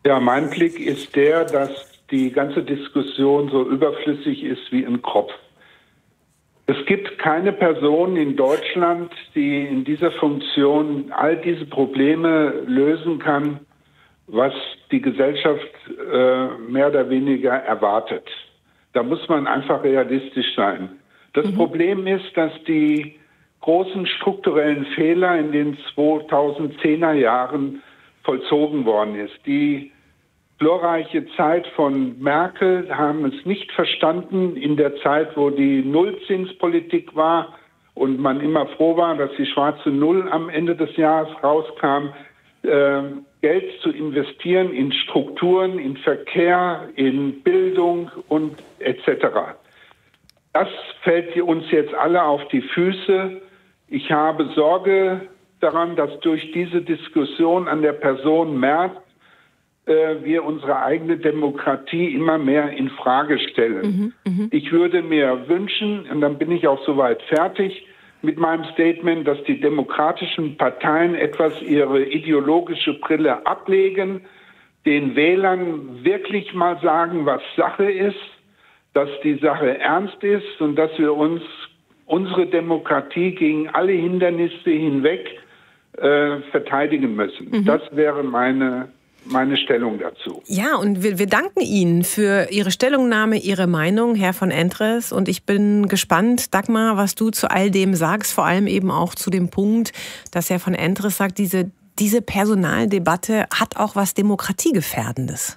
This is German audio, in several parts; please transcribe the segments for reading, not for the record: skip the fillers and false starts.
Ja, mein Blick ist der, dass die ganze Diskussion so überflüssig ist wie ein Kropf. Es gibt keine Person in Deutschland, die in dieser Funktion all diese Probleme lösen kann, was die Gesellschaft mehr oder weniger erwartet. Da muss man einfach realistisch sein. Das Problem ist, dass die großen strukturellen Fehler in den 2010er Jahren vollzogen worden ist. Die glorreiche Zeit von Merkel haben es nicht verstanden in der Zeit, wo die Nullzinspolitik war und man immer froh war, dass die schwarze Null am Ende des Jahres rauskam, Geld zu investieren in Strukturen, in Verkehr, in Bildung und etc. Das fällt uns jetzt alle auf die Füße. Ich habe Sorge daran, dass durch diese Diskussion an der Person Merz wir unsere eigene Demokratie immer mehr in Frage stellen. Ich würde mir wünschen, und dann bin ich auch soweit fertig mit meinem Statement, dass die demokratischen Parteien etwas ihre ideologische Brille ablegen, den Wählern wirklich mal sagen, was Sache ist, dass die Sache ernst ist und dass wir uns unsere Demokratie gegen alle Hindernisse hinweg verteidigen müssen. Das wäre meine Stellung dazu. Ja, und wir danken Ihnen für Ihre Stellungnahme, Ihre Meinung, Herr von Entres. Und ich bin gespannt, Dagmar, was du zu all dem sagst, vor allem eben auch zu dem Punkt, dass Herr von Entres sagt, diese Personaldebatte hat auch was Demokratiegefährdendes.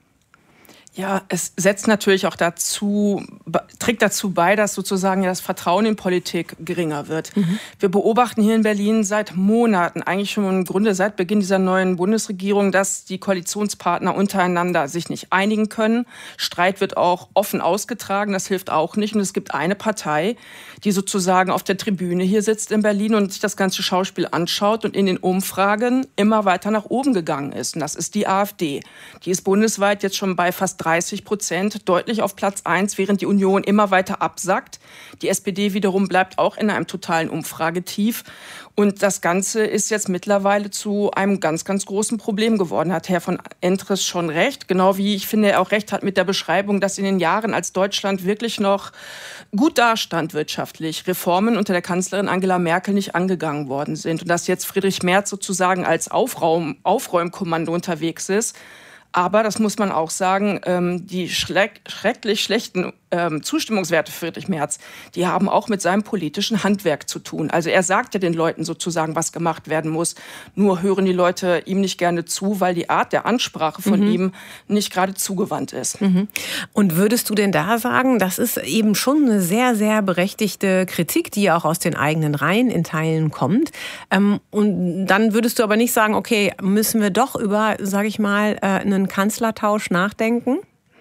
Ja, es setzt natürlich auch trägt dazu bei, dass sozusagen das Vertrauen in Politik geringer wird. Wir beobachten hier in Berlin seit Monaten, eigentlich schon im Grunde seit Beginn dieser neuen Bundesregierung, dass die Koalitionspartner untereinander sich nicht einigen können. Streit wird auch offen ausgetragen, das hilft auch nicht. Und es gibt eine Partei, die sozusagen auf der Tribüne hier sitzt in Berlin und sich das ganze Schauspiel anschaut und in den Umfragen immer weiter nach oben gegangen ist. Und das ist die AfD. Die ist bundesweit jetzt schon bei fast 30%, deutlich auf Platz 1, während die Union immer weiter absackt. Die SPD wiederum bleibt auch in einem totalen Umfragetief. Und das Ganze ist jetzt mittlerweile zu einem ganz, ganz großen Problem geworden. Hat Herr von Entres schon recht, genau wie ich finde, er auch recht hat mit der Beschreibung, dass in den Jahren, als Deutschland wirklich noch gut dastand wirtschaftlich, Reformen unter der Kanzlerin Angela Merkel nicht angegangen worden sind. Und dass jetzt Friedrich Merz sozusagen als Aufräumkommando unterwegs ist. Aber, das muss man auch sagen, die schrecklich schlechten Zustimmungswerte für Friedrich Merz, die haben auch mit seinem politischen Handwerk zu tun. Also er sagt ja den Leuten sozusagen, was gemacht werden muss. Nur hören die Leute ihm nicht gerne zu, weil die Art der Ansprache von ihm nicht gerade zugewandt ist. Und würdest du denn da sagen, das ist eben schon eine sehr, sehr berechtigte Kritik, die ja auch aus den eigenen Reihen in Teilen kommt. Und dann würdest du aber nicht sagen, okay, müssen wir doch über, sage ich mal, einen Kanzlertausch nachdenken?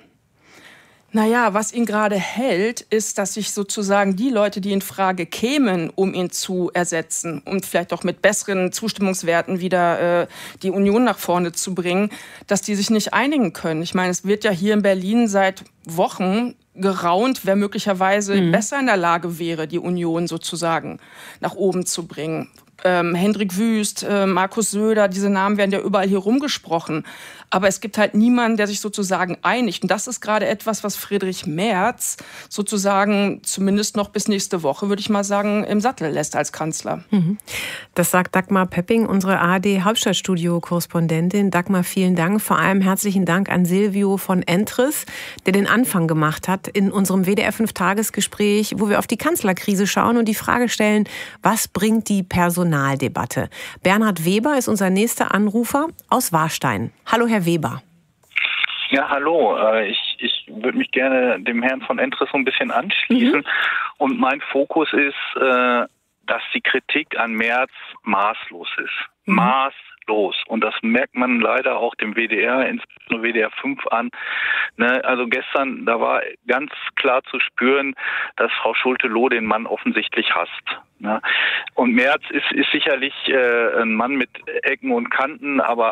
Naja, was ihn gerade hält, ist, dass sich sozusagen die Leute, die in Frage kämen, um ihn zu ersetzen und vielleicht auch mit besseren Zustimmungswerten wieder die Union nach vorne zu bringen, dass die sich nicht einigen können. Ich meine, es wird ja hier in Berlin seit Wochen geraunt, wer möglicherweise besser in der Lage wäre, die Union sozusagen nach oben zu bringen. Hendrik Wüst, Markus Söder, diese Namen werden ja überall hier rumgesprochen. Aber es gibt halt niemanden, der sich sozusagen einigt. Und das ist gerade etwas, was Friedrich Merz sozusagen zumindest noch bis nächste Woche, würde ich mal sagen, im Sattel lässt als Kanzler. Das sagt Dagmar Pepping, unsere ARD-Hauptstadtstudio-Korrespondentin. Dagmar, vielen Dank. Vor allem herzlichen Dank an Silvio von Entres, der den Anfang gemacht hat in unserem WDR-5-Tagesgespräch, wo wir auf die Kanzlerkrise schauen und die Frage stellen, was bringt die Personaldebatte? Bernhard Weber ist unser nächster Anrufer aus Warstein. Hallo, Herr Weber. Ja, hallo. Ich würde mich gerne dem Herrn von Entres so ein bisschen anschließen. Und mein Fokus ist, dass die Kritik an Merz maßlos ist. Maßlos. Und das merkt man leider auch dem WDR, insbesondere WDR 5 an. Ne? Also gestern, da war ganz klar zu spüren, dass Frau Schulte-Loh den Mann offensichtlich hasst. Ne? Und Merz ist sicherlich ein Mann mit Ecken und Kanten, aber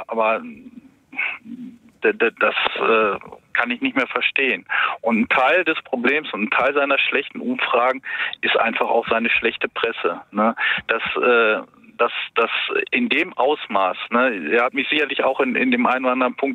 das kann ich nicht mehr verstehen. Und ein Teil des Problems und ein Teil seiner schlechten Umfragen ist einfach auch seine schlechte Presse. Ne? Das in dem Ausmaß, ne, er hat mich sicherlich auch in dem einen oder anderen Punkt